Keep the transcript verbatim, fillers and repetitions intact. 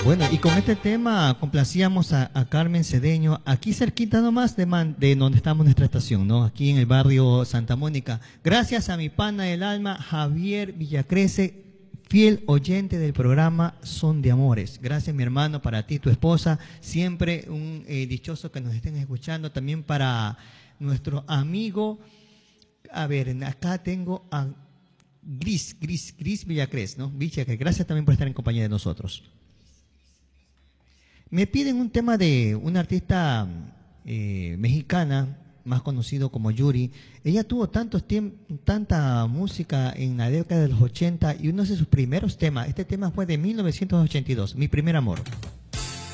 Bueno, y con este tema complacíamos a, a Carmen Cedeño, aquí cerquita nomás de, man, de donde estamos nuestra estación, ¿no? Aquí en el barrio Santa Mónica. Gracias a mi pana del alma, Javier Villacrece, fiel oyente del programa Son de Amores. Gracias, mi hermano, para ti, tu esposa, siempre un eh, dichoso que nos estén escuchando. También para nuestro amigo, a ver, acá tengo a Gris, Gris, Gris Villacrés, ¿no? Villacrés, gracias también por estar en compañía de nosotros. Me piden un tema de una artista eh, mexicana, más conocido como Yuri. Ella tuvo tantos tanta música en la década de los ochenta y uno de sus primeros temas, este tema fue de mil novecientos ochenta y dos, Mi Primer Amor.